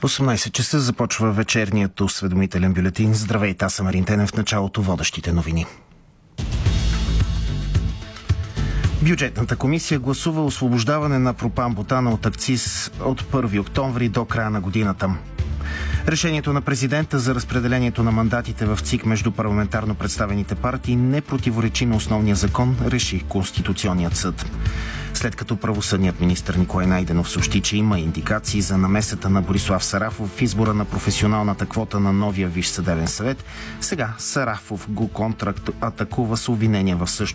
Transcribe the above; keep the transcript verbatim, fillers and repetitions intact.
осемнайсет часа започва вечерният осведомителен бюлетин. Здравейте, аз съм Марин Тенев. В началото водещите новини. Бюджетната комисия гласува освобождаване на пропан-бутана от акциз от първи октомври до края на годината. Решението на президента за разпределението на мандатите в ЦИК между парламентарно представените партии не противоречи на основния закон, реши Конституционният съд. След като правосъдният министър Николай Найденов съобщи, че има индикации за намесата на Борислав Сарафов в избора на професионалната квота на новия Висш съдебен съвет, сега Сарафов го контратакува с обвинения в същото.